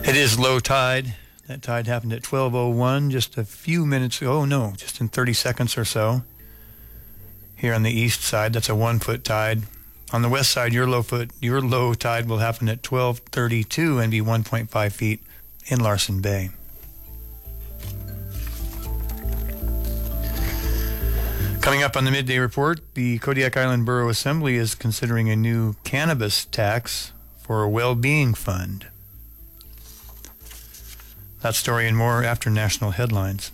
It is low tide. That tide happened at 12:01, just a few minutes ago. Oh, no, just in 30 seconds or so. Here on the east side, that's a 1 foot tide. On the west side, your low tide will happen at 12:32 and be 1.5 feet in Larsen Bay. Coming up on the midday report, the Kodiak Island Borough Assembly is considering a new cannabis tax for a well-being fund. That story and more after national headlines.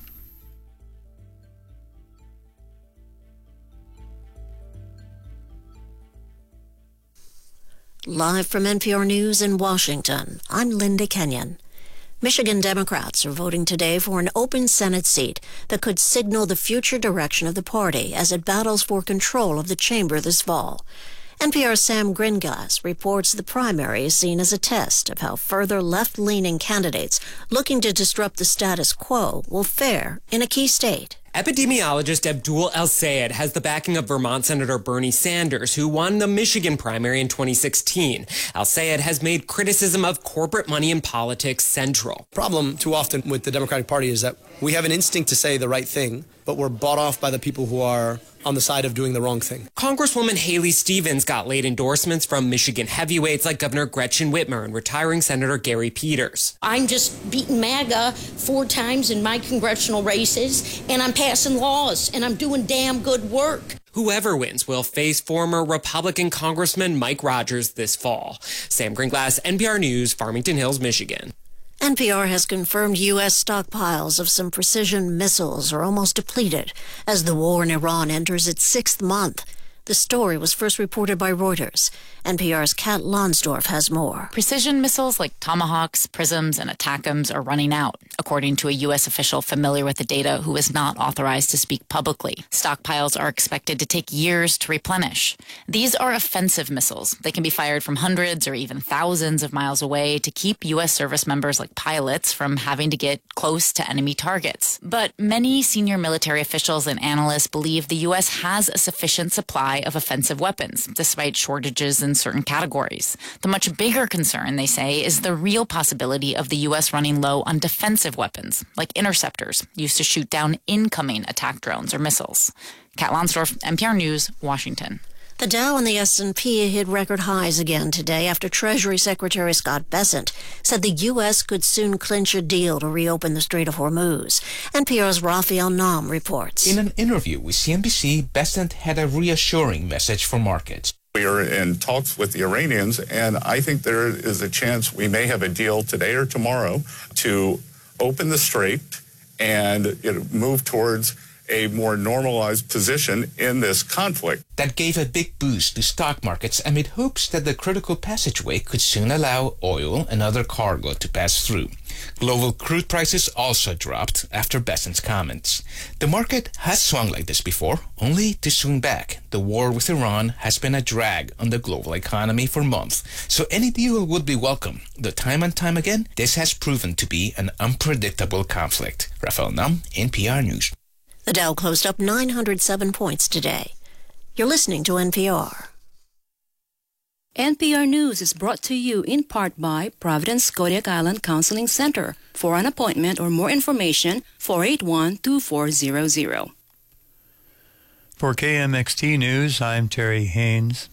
Live from NPR News in Washington, I'm Linda Kenyon. Michigan Democrats are voting today for an open Senate seat that could signal the future direction of the party as it battles for control of the chamber this fall. NPR's Sam Gringlas reports the primary is seen as a test of how further left-leaning candidates looking to disrupt the status quo will fare in a key state. Epidemiologist Abdul El-Sayed has the backing of Vermont Senator Bernie Sanders, who won the Michigan primary in 2016. El-Sayed has made criticism of corporate money in politics central. Problem too often with the Democratic Party is that we have an instinct to say the right thing, but we're bought off by the people who are on the side of doing the wrong thing. Congresswoman Haley Stevens got late endorsements from Michigan heavyweights like Governor Gretchen Whitmer and retiring Senator Gary Peters. I'm just beating MAGA 4 times in my congressional races, and I'm passing laws, and I'm doing damn good work. Whoever wins will face former Republican Congressman Mike Rogers this fall. Sam Gringlas, NPR News, Farmington Hills, Michigan. NPR has confirmed U.S. stockpiles of some precision missiles are almost depleted as the war in Iran enters its 6th month. The story was first reported by Reuters. NPR's Kat Lonsdorf has more. Precision missiles like Tomahawks, Prisms, and ATACMS are running out, according to a U.S. official familiar with the data who is not authorized to speak publicly. Stockpiles are expected to take years to replenish. These are offensive missiles. They can be fired from hundreds or even thousands of miles away to keep U.S. service members like pilots from having to get close to enemy targets. But many senior military officials and analysts believe the U.S. has a sufficient supply of offensive weapons, despite shortages in certain categories. The much bigger concern, they say, is the real possibility of the U.S. running low on defensive weapons, like interceptors, used to shoot down incoming attack drones or missiles. Kat Lonsdorf, NPR News, Washington. The Dow and the S&P hit record highs again today after Treasury Secretary Scott Bessent said the U.S. could soon clinch a deal to reopen the Strait of Hormuz. NPR's Raphael Naum reports. In an interview with CNBC, Bessent had a reassuring message for markets. We are in talks with the Iranians, and I think there is a chance we may have a deal today or tomorrow to open the strait and move towards a more normalized position in this conflict. That gave a big boost to stock markets amid hopes that the critical passageway could soon allow oil and other cargo to pass through. Global crude prices also dropped after Bessent's comments. The market has swung like this before, only to swing back. The war with Iran has been a drag on the global economy for months, so any deal would be welcome. Though time and time again, this has proven to be an unpredictable conflict. Raphael Naum, NPR News. The Dow closed up 907 points today. You're listening to NPR. NPR News is brought to you in part by Providence Kodiak Island Counseling Center. For an appointment or more information, 481-2400. For KMXT News, I'm Terry Haynes.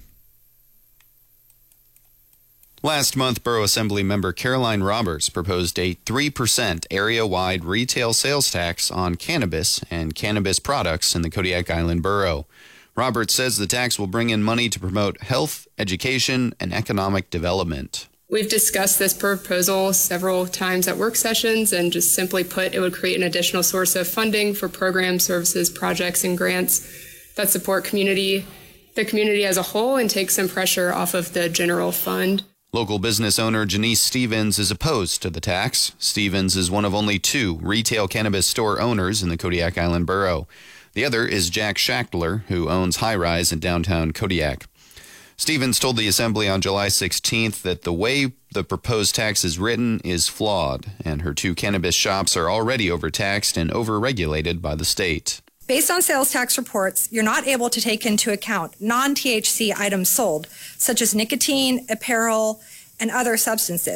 Last month, Borough Assembly member Caroline Roberts proposed a 3% area-wide retail sales tax on cannabis and cannabis products in the Kodiak Island Borough. Roberts says the tax will bring in money to promote health, education, and economic development. We've discussed this proposal several times at work sessions, and just simply put, it would create an additional source of funding for programs, services, projects, and grants that support the community as a whole and take some pressure off of the general fund. Local business owner Janice Stevens is opposed to the tax. Stevens is one of only 2 retail cannabis store owners in the Kodiak Island Borough. The other is Jack Schachtler, who owns High Rise in downtown Kodiak. Stevens told the Assembly on July 16th that the way the proposed tax is written is flawed, and her 2 cannabis shops are already overtaxed and overregulated by the state. Based on sales tax reports, you're not able to take into account non-THC items sold, such as nicotine, apparel, and other substances.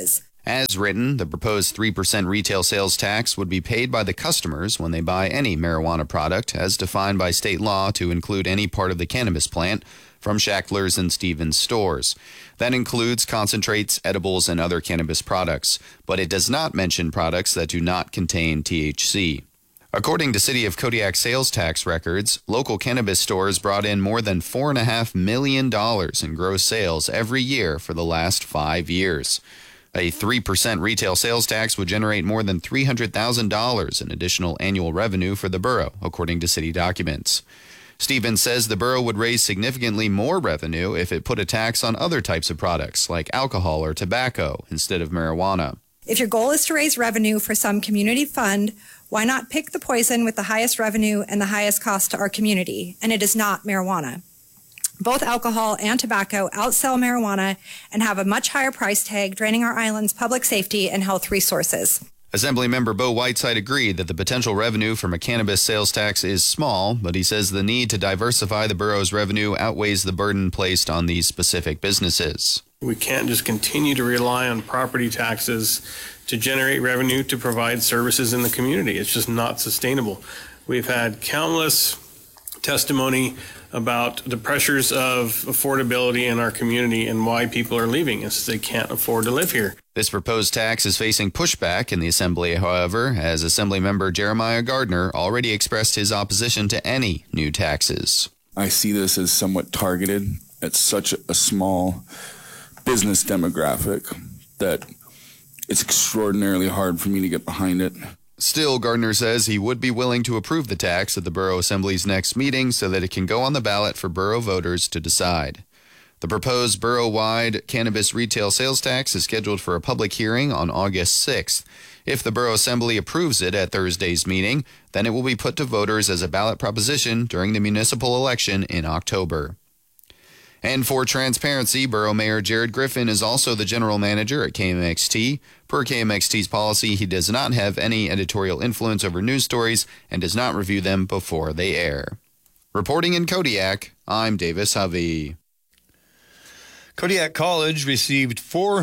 As written, the proposed 3% retail sales tax would be paid by the customers when they buy any marijuana product, as defined by state law to include any part of the cannabis plant, from Shackler's and Stevens stores. That includes concentrates, edibles, and other cannabis products, but it does not mention products that do not contain THC. According to City of Kodiak sales tax records, local cannabis stores brought in more than $4.5 million in gross sales every year for the last 5 years. A 3% retail sales tax would generate more than $300,000 in additional annual revenue for the borough, according to city documents. Stevens says the borough would raise significantly more revenue if it put a tax on other types of products, like alcohol or tobacco, instead of marijuana. If your goal is to raise revenue for some community fund, why not pick the poison with the highest revenue and the highest cost to our community? And it is not marijuana. Both alcohol and tobacco outsell marijuana and have a much higher price tag, draining our island's public safety and health resources. Assemblymember Bo Whiteside agreed that the potential revenue from a cannabis sales tax is small, but he says the need to diversify the borough's revenue outweighs the burden placed on these specific businesses. We can't just continue to rely on property taxes to generate revenue to provide services in the community. It's just not sustainable. We've had countless testimony about the pressures of affordability in our community and why people are leaving us. They can't afford to live here. This proposed tax is facing pushback in the Assembly, however, as Assemblymember Jeremiah Gardner already expressed his opposition to any new taxes. I see this as somewhat targeted at such a small business demographic that it's extraordinarily hard for me to get behind it. Still, Gardner says he would be willing to approve the tax at the Borough Assembly's next meeting so that it can go on the ballot for borough voters to decide. The proposed borough-wide cannabis retail sales tax is scheduled for a public hearing on August 6th. If the Borough Assembly approves it at Thursday's meeting, then it will be put to voters as a ballot proposition during the municipal election in October. And for transparency, Borough Mayor Jared Griffin is also the general manager at KMXT. Per KMXT's policy, he does not have any editorial influence over news stories and does not review them before they air. Reporting in Kodiak, I'm Davis Hovey. Kodiak College received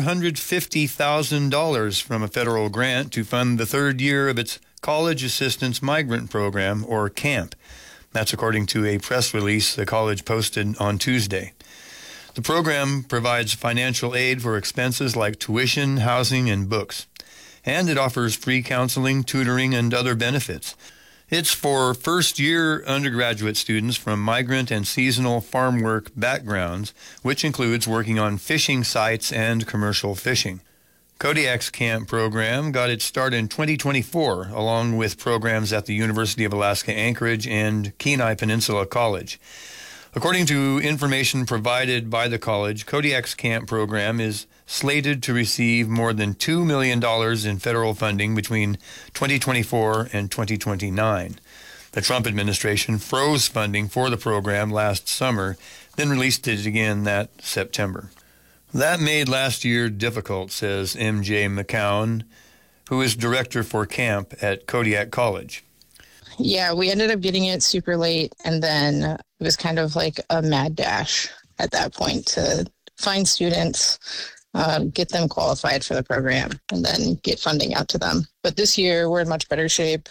$450,000 from a federal grant to fund the third year of its College Assistance Migrant Program, or CAMP. That's according to a press release the college posted on Tuesday. The program provides financial aid for expenses like tuition, housing, and books. And it offers free counseling, tutoring, and other benefits. It's for first-year undergraduate students from migrant and seasonal farm work backgrounds, which includes working on fishing sites and commercial fishing. Kodiak's CAMP program got its start in 2024, along with programs at the University of Alaska Anchorage and Kenai Peninsula College. According to information provided by the college, Kodiak's CAMP program is slated to receive more than $2 million in federal funding between 2024 and 2029. The Trump administration froze funding for the program last summer, then released it again that September. That made last year difficult, says M.J. McCown, who is director for CAMP at Kodiak College. Yeah, we ended up getting it super late, and then it was kind of like a mad dash at that point to find students, get them qualified for the program, and then get funding out to them. But this year, we're in much better shape.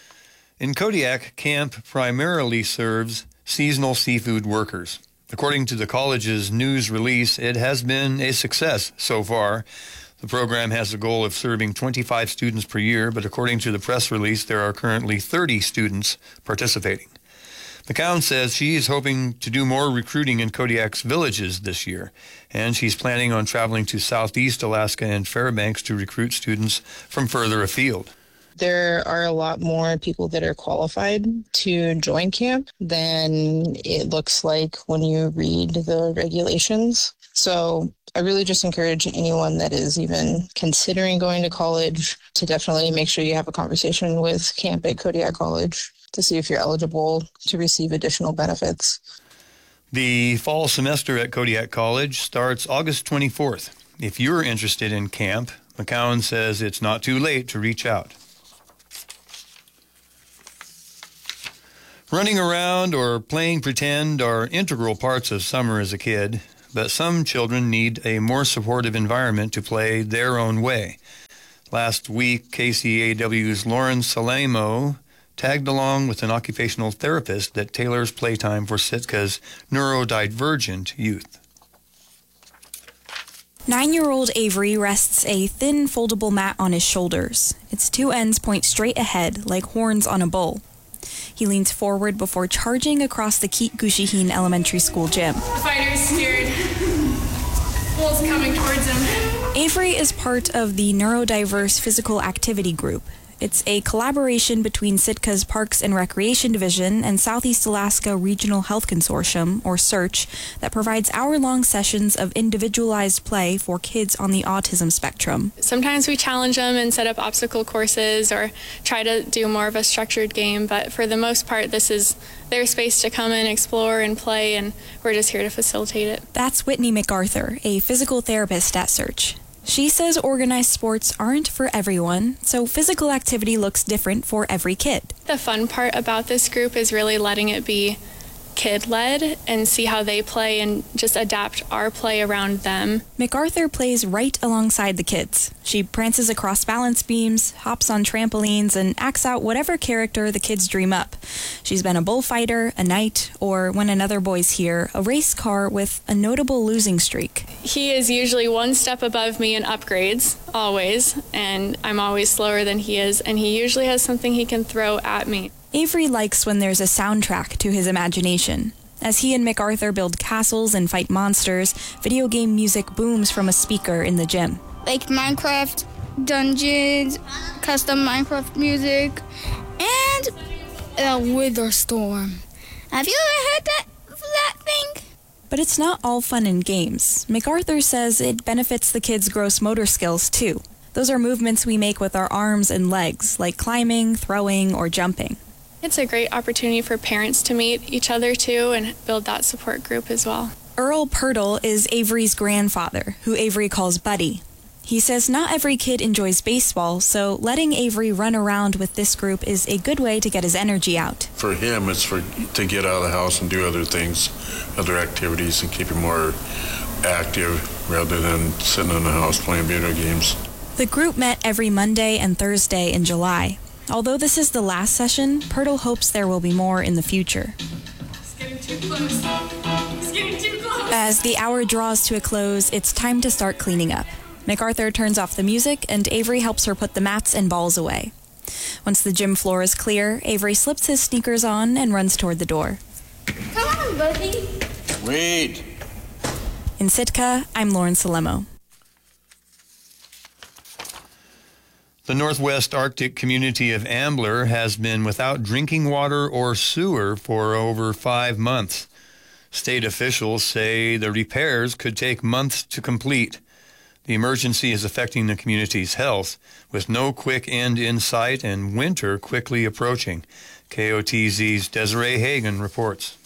In Kodiak, CAMP primarily serves seasonal seafood workers. According to the college's news release, it has been a success so far. The program has a goal of serving 25 students per year, but according to the press release, there are currently 30 students participating. McCown says she is hoping to do more recruiting in Kodiak's villages this year, and she's planning on traveling to Southeast Alaska and Fairbanks to recruit students from further afield. There are a lot more people that are qualified to join CAMP than it looks like when you read the regulations. So I really just encourage anyone that is even considering going to college to definitely make sure you have a conversation with CAMP at Kodiak College to see if you're eligible to receive additional benefits. The fall semester at Kodiak College starts August 24th. If you're interested in CAMP, McCown says it's not too late to reach out. Running around or playing pretend are integral parts of summer as a kid, but some children need a more supportive environment to play their own way. Last week, KCAW's Lauren Salamo tagged along with an occupational therapist that tailors playtime for Sitka's neurodivergent youth. 9-year-old Avery rests a thin foldable mat on his shoulders. Its two ends point straight ahead, like horns on a bull. He leans forward before charging across the Keet Gushihin Elementary School gym. The fighter is scared. Bull's coming towards him. Avery is part of the Neurodiverse Physical Activity Group. It's a collaboration between Sitka's Parks and Recreation Division and Southeast Alaska Regional Health Consortium, or SEARCH, that provides hour-long sessions of individualized play for kids on the autism spectrum. Sometimes we challenge them and set up obstacle courses or try to do more of a structured game, but for the most part, this is their space to come and explore and play, and we're just here to facilitate it. That's Whitney MacArthur, a physical therapist at SEARCH. She says organized sports aren't for everyone, so physical activity looks different for every kid. The fun part about this group is really letting it be kid-led and see how they play and just adapt our play around them. MacArthur plays right alongside the kids. She prances across balance beams, hops on trampolines, and acts out whatever character the kids dream up. She's been a bullfighter, a knight, or when another boy's here, a race car with a notable losing streak. He is usually one step above me in upgrades, always, and I'm always slower than he is, and he usually has something he can throw at me. Avery likes when there's a soundtrack to his imagination. As he and MacArthur build castles and fight monsters, video game music booms from a speaker in the gym. Like Minecraft dungeons, custom Minecraft music, and a Wither Storm. Have you ever heard that thing? But it's not all fun and games. MacArthur says it benefits the kids' gross motor skills, too. Those are movements we make with our arms and legs, like climbing, throwing, or jumping. It's a great opportunity for parents to meet each other, too, and build that support group as well. Earl Pirtle is Avery's grandfather, who Avery calls Buddy. He says not every kid enjoys baseball, so letting Avery run around with this group is a good way to get his energy out. For him, it's to get out of the house and do other things, other activities, and keep him more active rather than sitting in the house playing video games. The group met every Monday and Thursday in July. Although this is the last session, Pirtle hopes there will be more in the future. It's getting too close. It's getting too close. As the hour draws to a close, it's time to start cleaning up. MacArthur turns off the music, and Avery helps her put the mats and balls away. Once the gym floor is clear, Avery slips his sneakers on and runs toward the door. Come on, Buddy. Wait. In Sitka, I'm Lauren Salemo. The Northwest Arctic community of Ambler has been without drinking water or sewer for over 5 months. State officials say the repairs could take months to complete. The emergency is affecting the community's health, with no quick end in sight and winter quickly approaching. KOTZ's Desiree Hagan reports.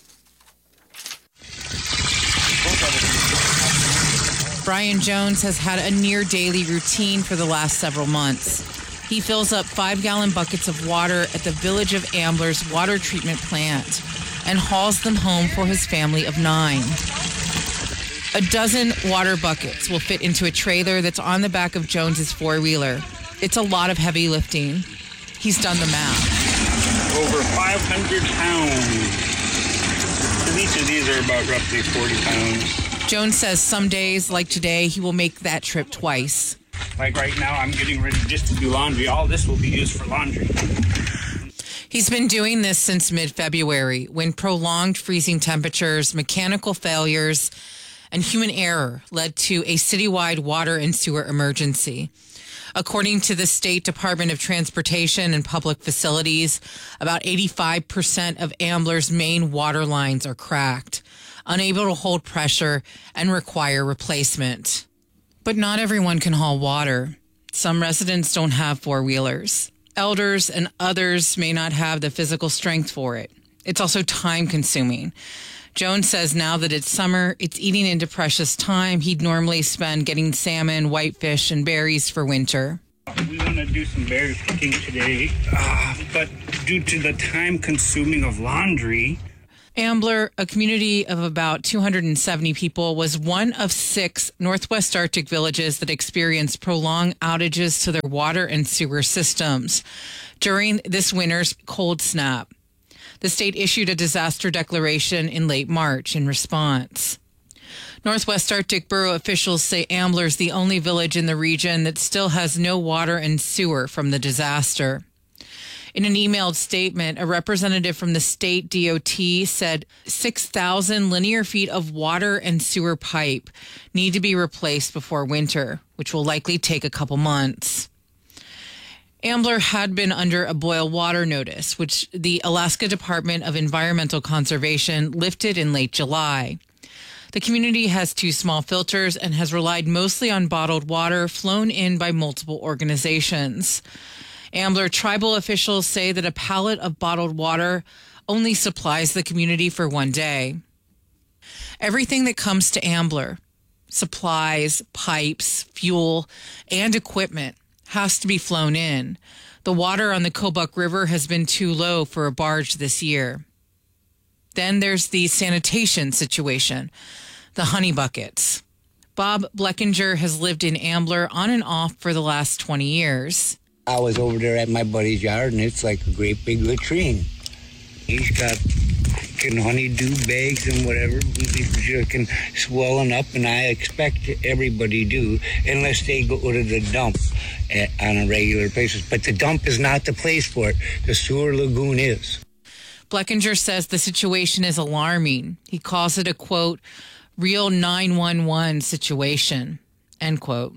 Brian Jones has had a near-daily routine for the last several months. He fills up 5-gallon buckets of water at the Village of Ambler's water treatment plant and hauls them home for his family of 9. A dozen water buckets will fit into a trailer that's on the back of Jones's four-wheeler. It's a lot of heavy lifting. He's done the math. Over 500 pounds. And each of these are about roughly 40 pounds. Jones says some days, like today, he will make that trip twice. Like right now, I'm getting ready just to do laundry. All this will be used for laundry. He's been doing this since mid-February, when prolonged freezing temperatures, mechanical failures, and human error led to a citywide water and sewer emergency. According to the State Department of Transportation and Public Facilities, about 85% of Ambler's main water lines are cracked, unable to hold pressure, and require replacement. But not everyone can haul water. Some residents don't have four-wheelers. Elders and others may not have the physical strength for it. It's also time-consuming. Jones says now that it's summer, it's eating into precious time he'd normally spend getting salmon, whitefish, and berries for winter. We want to do some berry picking today, but due to the time-consuming of laundry... Ambler, a community of about 270 people, was one of 6 Northwest Arctic villages that experienced prolonged outages to their water and sewer systems during this winter's cold snap. The state issued a disaster declaration in late March in response. Northwest Arctic Borough officials say Ambler is the only village in the region that still has no water and sewer from the disaster. In an emailed statement, a representative from the state DOT said 6,000 linear feet of water and sewer pipe need to be replaced before winter, which will likely take a couple months. Ambler had been under a boil water notice, which the Alaska Department of Environmental Conservation lifted in late July. The community has 2 small filters and has relied mostly on bottled water flown in by multiple organizations. Ambler tribal officials say that a pallet of bottled water only supplies the community for one day. Everything that comes to Ambler, supplies, pipes, fuel, and equipment, has to be flown in. The water on the Kobuk River has been too low for a barge this year. Then there's the sanitation situation, the honey buckets. Bob Bleckinger has lived in Ambler on and off for the last 20 years. I was over there at my buddy's yard, and it's like a great big latrine. He's got honeydew bags and whatever, can swelling up, and I expect everybody do, unless they go to the dump on a regular basis. But the dump is not the place for it. The sewer lagoon is. Bleckinger says the situation is alarming. He calls it a, quote, real 911 situation, end quote.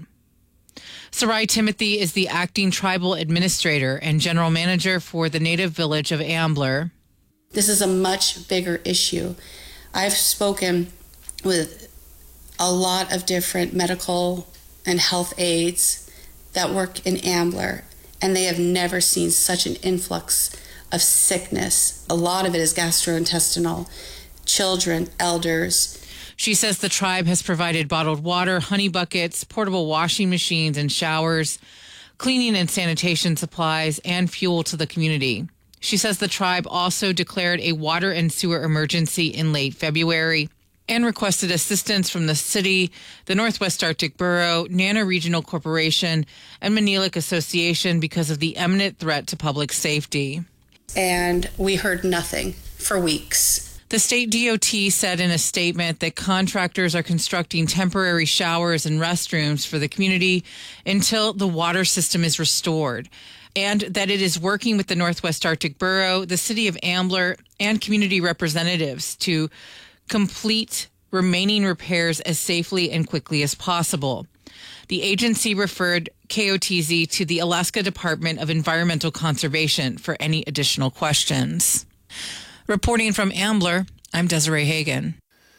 Sarai Timothy is the acting tribal administrator and general manager for the native village of Ambler. This is a much bigger issue. I've spoken with a lot of different medical and health aides that work in Ambler, and they have never seen such an influx of sickness. A lot of it is gastrointestinal, children, elders. She says the tribe has provided bottled water, honey buckets, portable washing machines and showers, cleaning and sanitation supplies, and fuel to the community. She says the tribe also declared a water and sewer emergency in late February and requested assistance from the city, the Northwest Arctic Borough, Nana Regional Corporation, and Manilik Association because of the imminent threat to public safety. And we heard nothing for weeks. The state DOT said in a statement that contractors are constructing temporary showers and restrooms for the community until the water system is restored, and that it is working with the Northwest Arctic Borough, the city of Ambler, and community representatives to complete remaining repairs as safely and quickly as possible. The agency referred KOTZ to the Alaska Department of Environmental Conservation for any additional questions. Reporting from Ambler, I'm Desiree Hagen.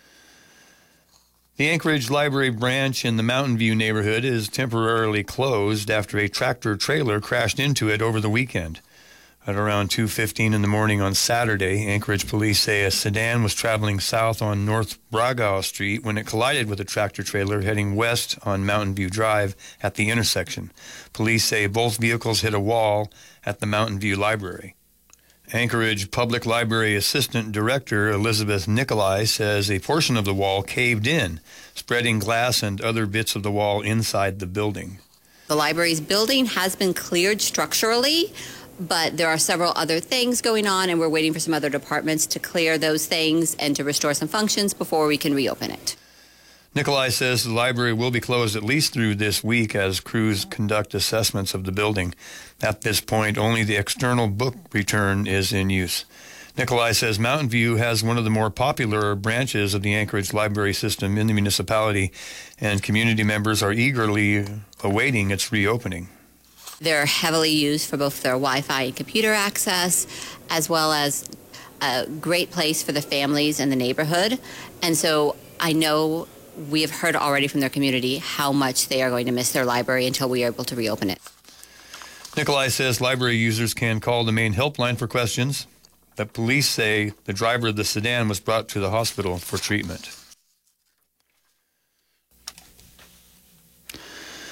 The Anchorage Library branch in the Mountain View neighborhood is temporarily closed after a tractor trailer crashed into it over the weekend. At around 2:15 in the morning on Saturday, Anchorage police say a sedan was traveling south on North Bragaw Street when it collided with a tractor trailer heading west on Mountain View Drive at the intersection. Police say both vehicles hit a wall at the Mountain View Library. Anchorage Public Library Assistant Director Elizabeth Nicolai says a portion of the wall caved in, spreading glass and other bits of the wall inside the building. The library's building has been cleared structurally, but there are several other things going on, and we're waiting for some other departments to clear those things and to restore some functions before we can reopen it. Nicolai says the library will be closed at least through this week as crews conduct assessments of the building. At this point, only the external book return is in use. Nicolai says Mountain View has one of the more popular branches of the Anchorage library system in the municipality, and community members are eagerly awaiting its reopening. They're heavily used for both their Wi-Fi and computer access, as well as a great place for the families in the neighborhood. And so I know we have heard already from their community how much they are going to miss their library until we are able to reopen it. Nicolai says library users can call the main helpline for questions. The police say the driver of the sedan was brought to the hospital for treatment.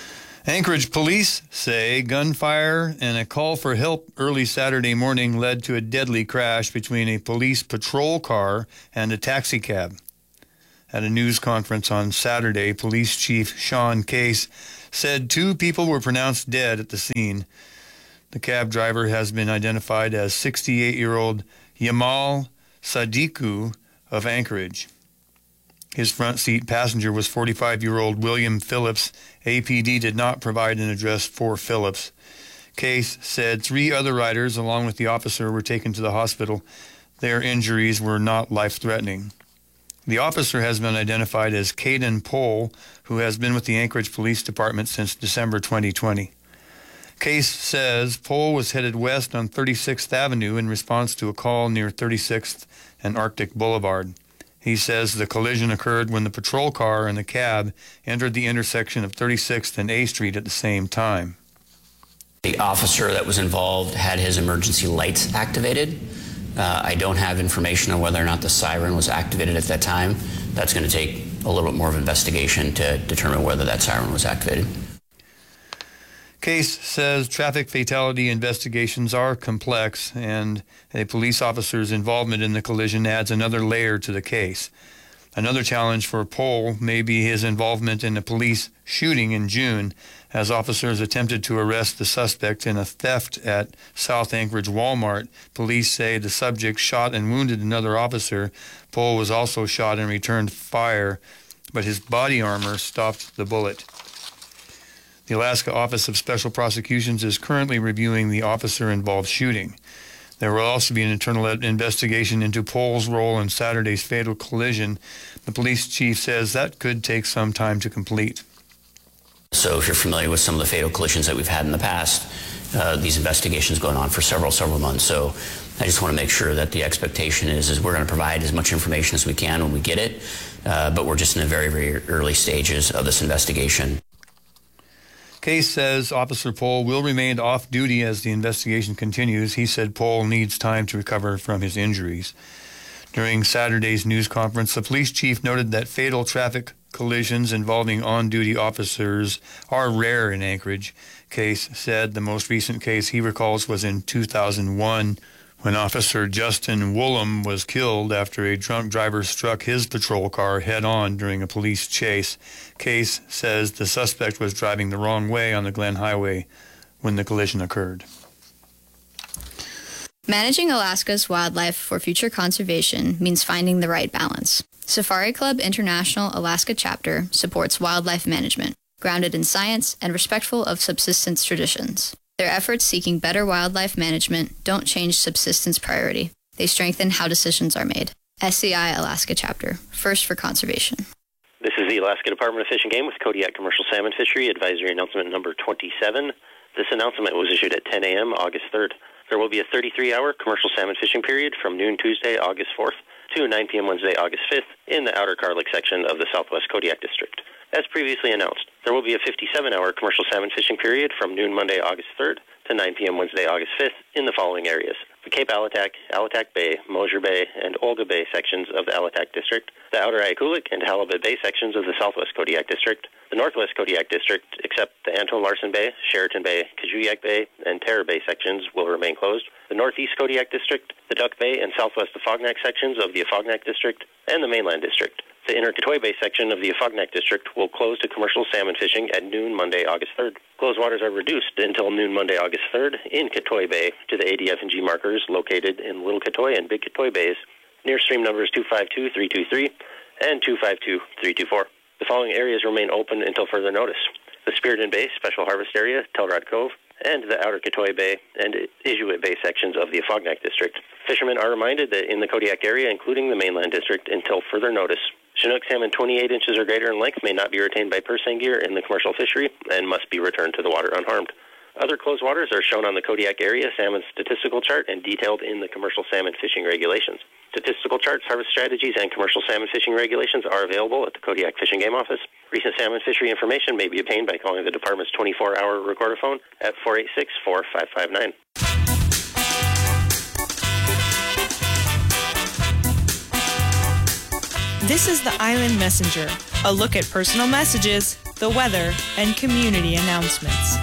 Anchorage police say gunfire and a call for help early Saturday morning led to a deadly crash between a police patrol car and a taxi cab. At a news conference on Saturday, Police Chief Sean Case said 2 people were pronounced dead at the scene. The cab driver has been identified as 68-year-old Yamal Sadiku of Anchorage. His front seat passenger was 45-year-old William Phillips. APD did not provide an address for Phillips. Case said 3 other riders, along with the officer, were taken to the hospital. Their injuries were not life-threatening. The officer has been identified as Caden Pohl, who has been with the Anchorage Police Department since December 2020. Case says Pohl was headed west on 36th Avenue in response to a call near 36th and Arctic Boulevard. He says the collision occurred when the patrol car and the cab entered the intersection of 36th and A Street at the same time. The officer that was involved had his emergency lights activated. I don't have information on whether or not the siren was activated at that time. That's going to take a little bit more of investigation to determine whether that siren was activated. Case says traffic fatality investigations are complex, and a police officer's involvement in the collision adds another layer to the case. Another challenge for Pohl may be his involvement in a police shooting in June, as officers attempted to arrest the suspect in a theft at South Anchorage Walmart. Police say the subject shot and wounded another officer. Pohl was also shot and returned fire, but his body armor stopped the bullet. The Alaska Office of Special Prosecutions is currently reviewing the officer-involved shooting. There will also be an internal investigation into Pohl's role in Saturday's fatal collision. The police chief says that could take some time to complete. So if you're familiar with some of the fatal collisions that we've had in the past, these investigations going on for several months. So I just want to make sure that the expectation is we're going to provide as much information as we can when we get it, but we're just in the very early stages of this investigation. Case says Officer Pohl will remain off duty as the investigation continues. He said Pohl needs time to recover from his injuries. During Saturday's news conference, the police chief noted that fatal traffic collisions involving on-duty officers are rare in Anchorage. Case said the most recent case he recalls was in 2001 when Officer Justin Woolham was killed after a drunk driver struck his patrol car head-on during a police chase. Case says the suspect was driving the wrong way on the Glen Highway when the collision occurred. Managing Alaska's wildlife for future conservation means finding the right balance. Safari Club International Alaska Chapter supports wildlife management, grounded in science and respectful of subsistence traditions. Their efforts seeking better wildlife management don't change subsistence priority. They strengthen how decisions are made. SCI Alaska Chapter, first for conservation. This is the Alaska Department of Fish and Game with Kodiak Commercial Salmon Fishery Advisory Announcement number 27. This announcement was issued at 10 a.m. August 3rd. There will be a 33-hour commercial salmon fishing period from noon Tuesday, August 4th to 9 p.m. Wednesday, August 5th in the Outer Carlick section of the Southwest Kodiak District. As previously announced, there will be a 57-hour commercial salmon fishing period from noon Monday, August 3rd to 9 p.m. Wednesday, August 5th in the following areas: the Cape Alatac, Alatac Bay, Mosier Bay, and Olga Bay sections of the Alatac District, the Outer Ikulik and Halibut Bay sections of the Southwest Kodiak District, the Northwest Kodiak District, except the Anton Larson Bay, Sheraton Bay, Kajuyak Bay, and Terror Bay sections will remain closed, the Northeast Kodiak District, the Duck Bay and Southwest Afognak sections of the Afognak District, and the Mainland District. The Inner Katoy Bay section of the Afognak District will close to commercial salmon fishing at noon Monday, August 3rd. Closed waters are reduced until noon Monday, August 3rd in Katoy Bay to the ADF&G markers located in Little Katoy and Big Katoy Bays near stream numbers 252-323 and 252-324. The following areas remain open until further notice: the Spiriton Bay Special Harvest Area, Telrod Cove, and the Outer Katoy Bay and Inuit Bay sections of the Afognak District. Fishermen are reminded that in the Kodiak area, including the Mainland District, until further notice, Chinook salmon 28 inches or greater in length may not be retained by purse seine gear in the commercial fishery and must be returned to the water unharmed. Other closed waters are shown on the Kodiak area salmon statistical chart and detailed in the commercial salmon fishing regulations. Statistical charts, harvest strategies, and commercial salmon fishing regulations are available at the Kodiak Fish and Game Office. Recent salmon fishery information may be obtained by calling the department's 24-hour recorder phone at 486-4559. This is the Island Messenger, a look at personal messages the weather, and community announcements.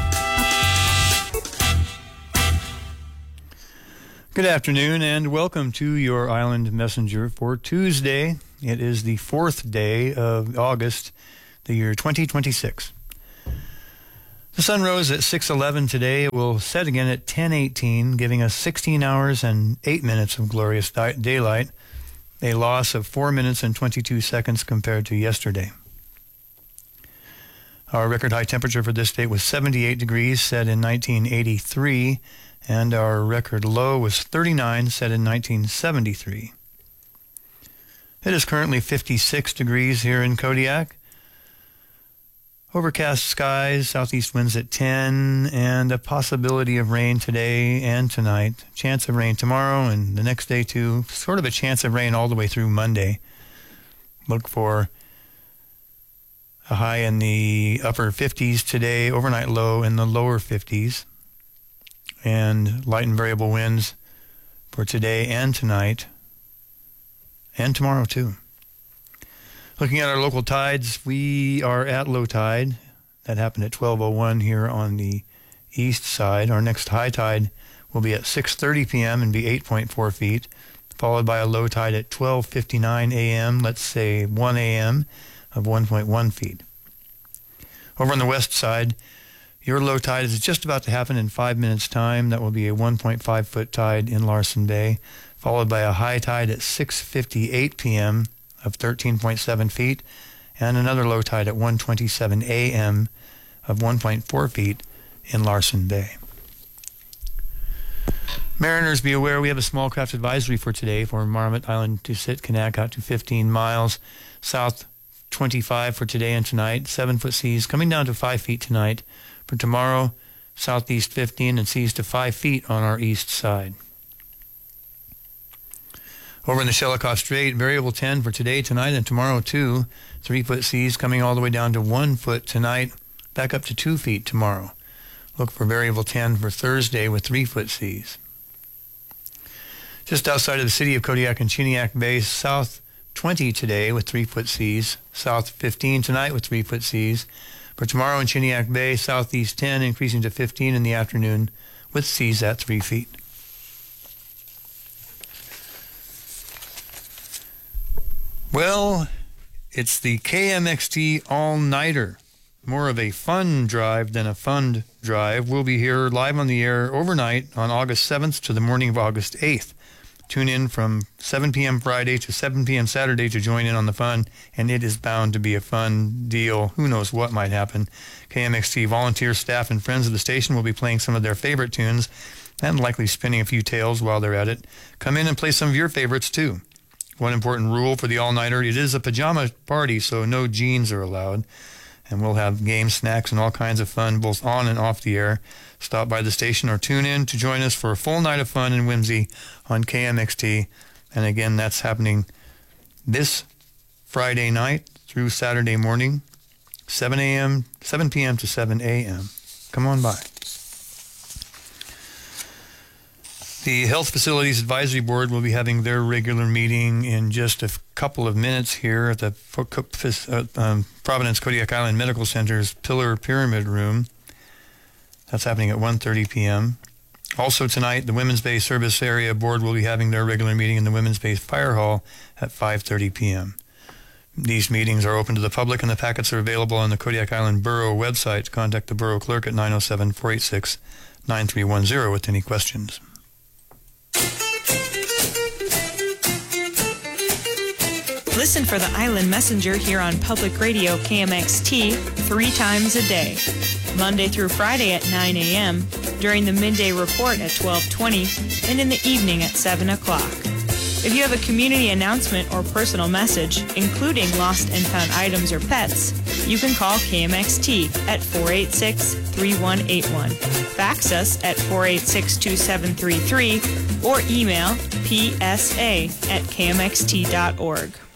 Good afternoon and welcome to your Island Messenger for Tuesday. It is the 4th day of August, the year 2026. The sun rose at 6:11 today. It will set again at 10:18, giving us 16 hours and 8 minutes of glorious daylight, a loss of 4 minutes and 22 seconds compared to yesterday. Our record high temperature for this date was 78 degrees, set in 1983, and our record low was 39, set in 1973. It is currently 56 degrees here in Kodiak. Overcast skies, southeast winds at 10, and a possibility of rain today and tonight. Chance of rain tomorrow and the next day too. Sort of a chance of rain all the way through Monday. Look for a high in the upper 50s today, overnight low in the lower 50s. And light and variable winds for today and tonight, and tomorrow too. Looking at our local tides, we are at low tide. That happened at 12:01 here on the east side. Our next high tide will be at 6:30 p.m. and be 8.4 feet, followed by a low tide at 12:59 a.m., let's say 1 a.m., of 1.1 feet. Over on the west side, your low tide is just about to happen in 5 minutes' time. That will be a 1.5 foot tide in Larsen Bay, followed by a high tide at 6:58 p.m. of 13.7 feet, and another low tide at 1:27 a.m. of 1.4 feet in Larsen Bay. Mariners, be aware we have a small craft advisory for today for Marmot Island to Sitkinak out to 15 miles. South 25 for today and tonight. 7-foot seas coming down to 5 feet tonight. For tomorrow, southeast 15 and seas to 5 feet on our east side. Over in the Shelikof Strait, variable 10 for today, tonight, and tomorrow too. 3-foot seas coming all the way down to 1 foot tonight, back up to 2 feet tomorrow. Look for variable 10 for Thursday with 3-foot seas. Just outside of the city of Kodiak and Chiniak Bay, south 20 today with 3-foot seas. South 15 tonight with 3-foot seas. For tomorrow in Chiniak Bay, southeast 10 increasing to 15 in the afternoon with seas at 3 feet. Well, it's the KMXT all-nighter. More of a fun drive than a fund drive. We'll be here live on the air overnight on August 7th to the morning of August 8th. Tune in from 7 p.m. Friday to 7 p.m. Saturday to join in on the fun, and it is bound to be a fun deal. Who knows what might happen. KMXT volunteer staff and friends of the station will be playing some of their favorite tunes and likely spinning a few tales while they're at it. Come in and play some of your favorites too. One important rule for the all-nighter, it is a pajama party, so no jeans are allowed. And we'll have games, snacks, and all kinds of fun, both on and off the air. Stop by the station or tune in to join us for a full night of fun and whimsy on KMXT. And again, that's happening this Friday night through Saturday morning, 7 p.m. to 7 a.m. Come on by. The Health Facilities Advisory Board will be having their regular meeting in just a couple of minutes here at the Providence Kodiak Island Medical Center's Pillar Pyramid Room. That's happening at 1:30 p.m. Also tonight, the Women's Bay Service Area Board will be having their regular meeting in the Women's Bay Fire Hall at 5:30 p.m. These meetings are open to the public, and the packets are available on the Kodiak Island Borough website. Contact the Borough Clerk at 907-486-9310 with any questions. Listen for the Island Messenger here on Public Radio KMXT 3 times a day, Monday through Friday at 9 a.m., during the midday report at 12:20, and in the evening at 7 o'clock. If you have a community announcement or personal message, including lost and found items or pets, you can call KMXT at 486-3181, fax us at 486-2733, or email psa@kmxt.org.